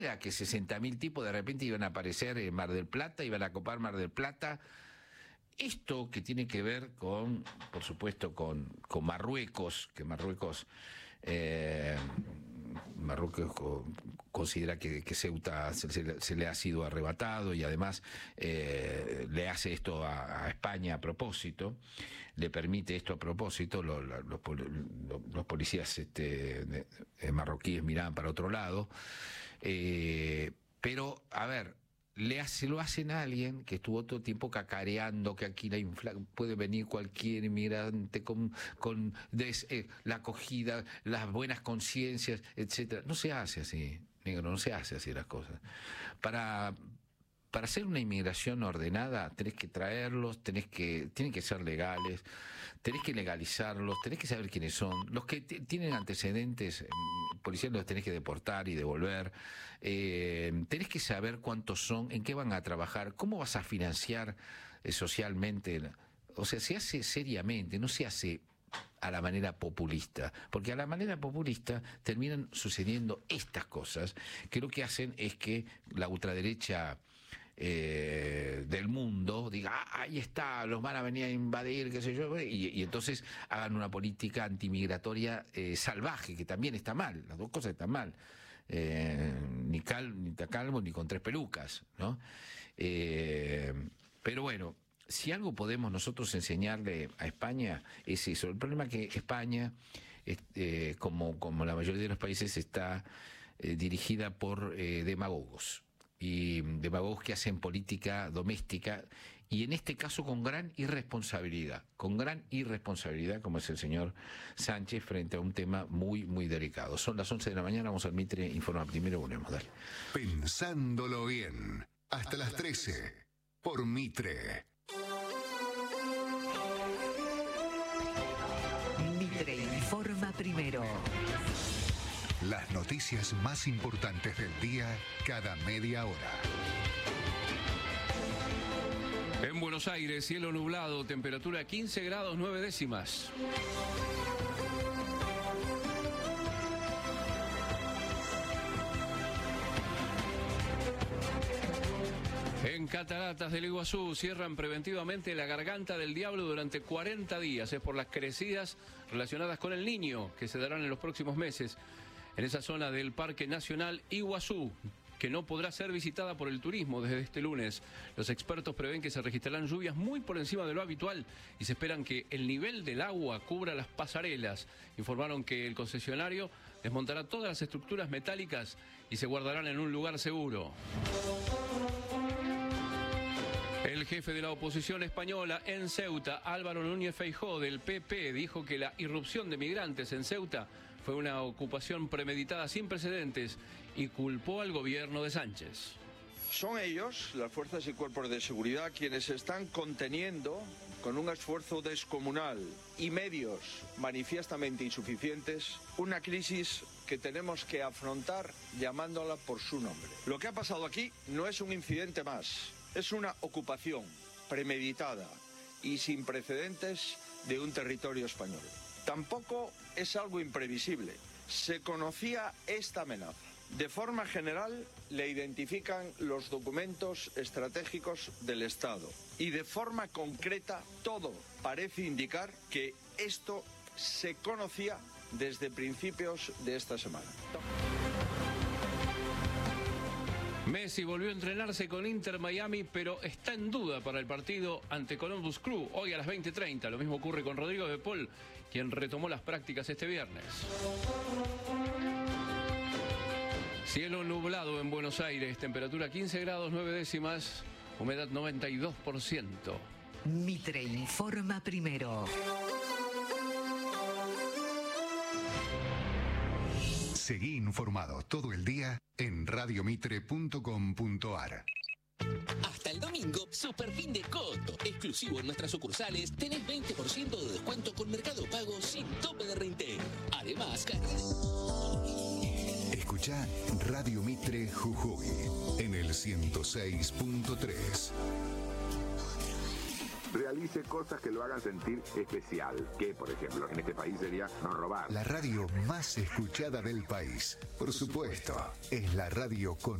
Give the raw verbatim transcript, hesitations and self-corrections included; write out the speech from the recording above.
era que sesenta mil tipos de repente iban a aparecer en Mar del Plata, iban a copar Mar del Plata. Esto que tiene que ver con, por supuesto, con, con Marruecos, que Marruecos, eh, Marruecos considera que, que Ceuta se, se, se le ha sido arrebatado y además eh, le hace esto a, a España a propósito, le permite esto a propósito, los, los, los, los policías este, de, de marroquíes miraban para otro lado, eh, pero, a ver, Le hace, lo hacen a alguien que estuvo todo el tiempo cacareando que aquí la infla, puede venir cualquier inmigrante con, con des, eh, la acogida, las buenas conciencias, etcétera. No se hace así, negro, no se hace así las cosas. Para, para hacer una inmigración ordenada tenés que traerlos, tenés que, tienen que ser legales, tenés que legalizarlos, tenés que saber quiénes son. Los que tienen antecedentes policiales los tenés que deportar y devolver. Eh, tenés que saber cuántos son, en qué van a trabajar, cómo vas a financiar eh, socialmente. O sea, se hace seriamente, no se hace a la manera populista, porque a la manera populista terminan sucediendo estas cosas que lo que hacen es que la ultraderecha eh, del mundo diga, ah, ahí está, los van a venir a invadir, qué sé yo, y, y entonces hagan una política antimigratoria eh, salvaje, que también está mal, las dos cosas están mal. Eh, ni cal, ni tacalmo, ni con tres pelucas, ¿no? Eh, pero bueno, si algo podemos nosotros enseñarle a España es eso. El problema es que España, eh, como, como la mayoría de los países, está eh, dirigida por eh, demagogos. Y demagogos que hacen política doméstica, y en este caso con gran irresponsabilidad, con gran irresponsabilidad, como es el señor Sánchez, frente a un tema muy, muy delicado. Son las once de la mañana, vamos al Mitre, informa primero, volvemos, dale. Pensándolo bien, hasta las trece, por Mitre. Mitre informa primero. Las noticias más importantes del día, cada media hora. En Buenos Aires, cielo nublado, temperatura quince grados nueve décimas. En Cataratas del Iguazú cierran preventivamente la Garganta del Diablo durante cuarenta días. Es por las crecidas relacionadas con el Niño que se darán en los próximos meses en esa zona del Parque Nacional Iguazú, que no podrá ser visitada por el turismo desde este lunes. Los expertos prevén que se registrarán lluvias muy por encima de lo habitual y se esperan que el nivel del agua cubra las pasarelas. Informaron que el concesionario desmontará todas las estructuras metálicas y se guardarán en un lugar seguro. El jefe de la oposición española en Ceuta, Álvaro Núñez Feijóo, del P P, dijo que la irrupción de migrantes en Ceuta fue una ocupación premeditada sin precedentes y culpó al gobierno de Sánchez. Son ellos, las fuerzas y cuerpos de seguridad, quienes están conteniendo con un esfuerzo descomunal y medios manifiestamente insuficientes una crisis que tenemos que afrontar llamándola por su nombre. Lo que ha pasado aquí no es un incidente más, es una ocupación premeditada y sin precedentes de un territorio español. Tampoco es algo imprevisible. Se conocía esta amenaza. De forma general, le identifican los documentos estratégicos del Estado. Y de forma concreta, todo parece indicar que esto se conocía desde principios de esta semana. Messi volvió a entrenarse con Inter Miami, pero está en duda para el partido ante Columbus Crew, hoy a las veinte treinta. Lo mismo ocurre con Rodrigo de Paul, quien retomó las prácticas este viernes. Cielo nublado en Buenos Aires, temperatura quince grados nueve décimas, humedad noventa y dos por ciento. Mitre informa primero. Seguí informado todo el día en radio mitre punto com punto ar. Hasta el domingo, super fin de Coto. Exclusivo en nuestras sucursales, tenés veinte por ciento de descuento con Mercado Pago sin tope de reintegro. Además, escuchá Radio Mitre Jujuy en el ciento seis punto tres. realice cosas que lo hagan sentir especial, que por ejemplo en este país sería no robar. La radio más escuchada del país, por supuesto, es la radio con